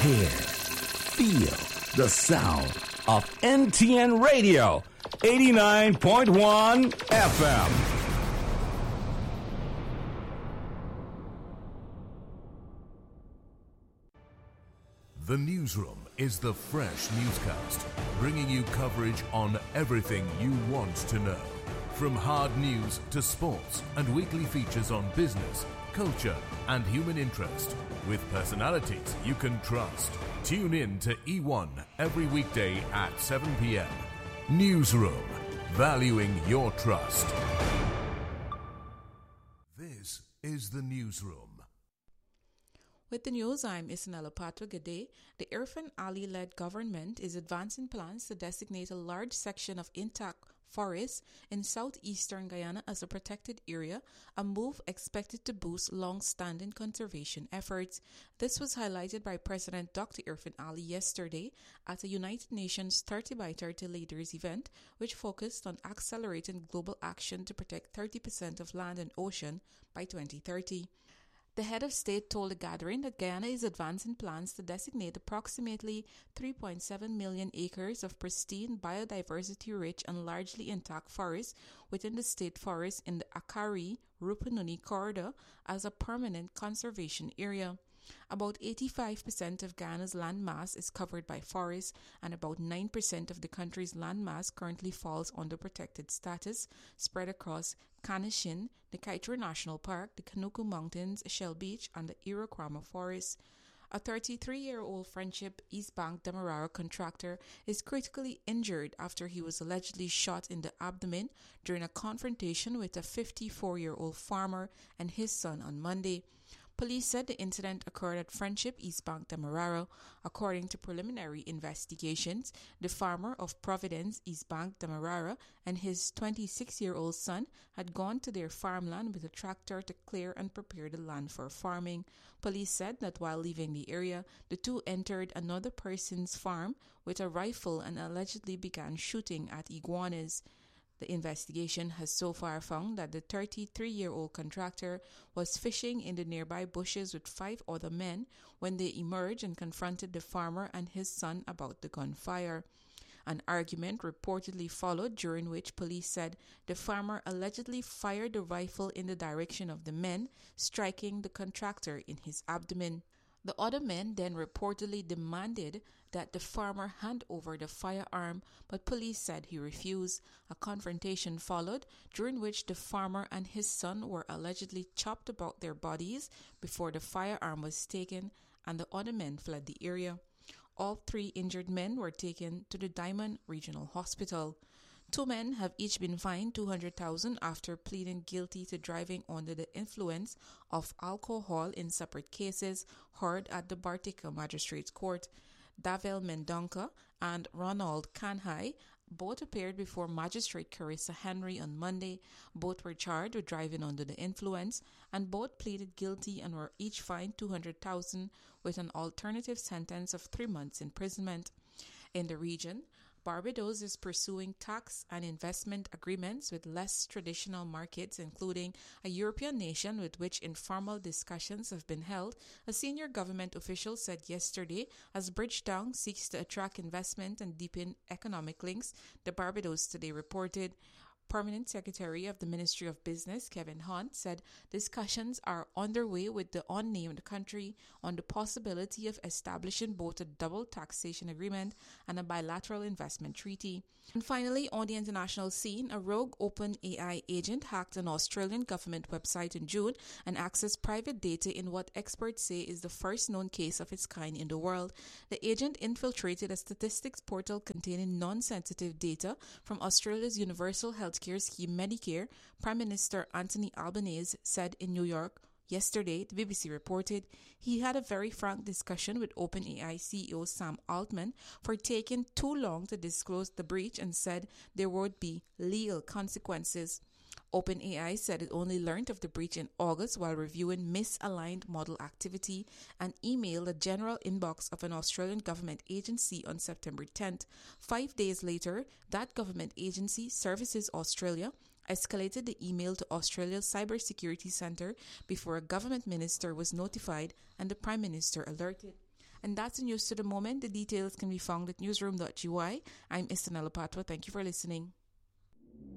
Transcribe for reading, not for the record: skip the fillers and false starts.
Hear, feel the sound of NTN Radio, 89.1 FM. The Newsroom is the fresh newscast, bringing you coverage on everything you want to know. From hard news to sports and weekly features on business, culture and human interest, with personalities you can trust. Tune in to E1 every weekday at 7 p.m. Newsroom, valuing your trust. This is the Newsroom. With the news, I'm Isnella Pato. Good day. The Irfan Ali-led government is advancing plans to designate a large section of intact forest in southeastern Guyana as a protected area, a move expected to boost long-standing conservation efforts. This was highlighted by President Dr. Irfan Ali yesterday at a United Nations 30 by 30 Leaders event, which focused on accelerating global action to protect 30% of land and ocean by 2030. The head of state told the gathering that Guyana is advancing plans to designate approximately 3.7 million acres of pristine, biodiversity-rich and largely intact forests within the state forest in the Akari-Rupununi corridor as a permanent conservation area. About 85% of Guyana's land mass is covered by forests, and about 9% of the country's land mass currently falls under protected status, spread across Canishin, the Kaieteur National Park, the Kanuku Mountains, Shell Beach, and the Irraquama Forest. A 33-year-old Friendship East Bank Demerara contractor is critically injured after he was allegedly shot in the abdomen during a confrontation with a 54-year-old farmer and his son on Monday. Police said the incident occurred at Friendship East Bank Demerara. According to preliminary investigations, the farmer of Providence East Bank Demerara and his 26-year-old son had gone to their farmland with a tractor to clear and prepare the land for farming. Police said that while leaving the area, the two entered another person's farm with a rifle and allegedly began shooting at iguanas. The investigation has so far found that the 33-year-old contractor was fishing in the nearby bushes with 5 other men when they emerged and confronted the farmer and his son about the gunfire. An argument reportedly followed, during which police said the farmer allegedly fired the rifle in the direction of the men, striking the contractor in his abdomen. The other men then reportedly demanded that the farmer hand over the firearm, but police said he refused. A confrontation followed, during which the farmer and his son were allegedly chopped about their bodies before the firearm was taken and the other men fled the area. All 3 injured men were taken to the Diamond Regional Hospital. 2 men have each been fined $200,000 after pleading guilty to driving under the influence of alcohol in separate cases heard at the Bartica Magistrates Court. Davel Mendonca and Ronald Kanhai both appeared before Magistrate Carissa Henry on Monday. Both were charged with driving under the influence, and both pleaded guilty and were each fined $200,000 with an alternative sentence of 3 months imprisonment. In the region, Barbados is pursuing tax and investment agreements with less traditional markets, including a European nation with which informal discussions have been held, a senior government official said yesterday, as Bridgetown seeks to attract investment and deepen economic links, the Barbados Today reported. Permanent Secretary of the Ministry of Business, Kevin Hunt, said discussions are underway with the unnamed country on the possibility of establishing both a double taxation agreement and a bilateral investment treaty. And finally, on the international scene, a rogue OpenAI agent hacked an Australian government website in June and accessed private data in what experts say is the first known case of its kind in the world. The agent infiltrated a statistics portal containing non-sensitive data from Australia's Universal Healthcare scheme Medicare, Prime Minister Anthony Albanese said in New York. Yesterday, the BBC reported he had a very frank discussion with OpenAI CEO Sam Altman for taking too long to disclose the breach and said there would be legal consequences. OpenAI said it only learned of the breach in August while reviewing misaligned model activity and emailed the general inbox of an Australian government agency on September 10th. 5 days later, that government agency, Services Australia, escalated the email to Australia's Cybersecurity Centre before a government minister was notified and the Prime Minister alerted. And that's the news to the moment. The details can be found at newsroom.ui. I'm Istanella Patwa. Thank you for listening.